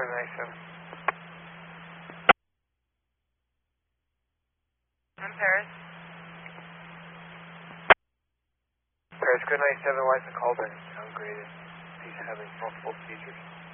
97. I'm Paris. Paris, good 97, License Calder. Downgraded. He's having multiple seizures.